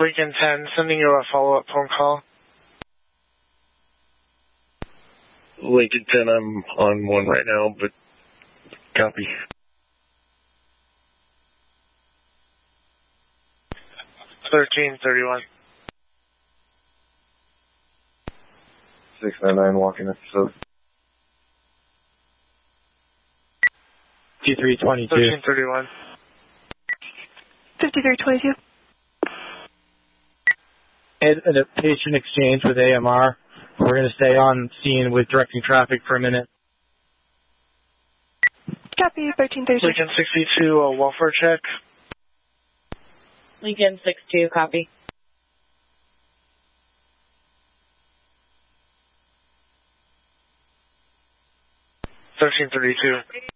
Lincoln 10, sending you a follow-up phone call. Lincoln 10, I'm on one right now, but copy. $13.31. 699 walking episode. 5322. 13.31. 5322. And a patient exchange with AMR. We're going to stay on scene with directing traffic for a minute. Copy, 1332. Lincoln 62, a welfare check. Lincoln 62, copy. $13.32.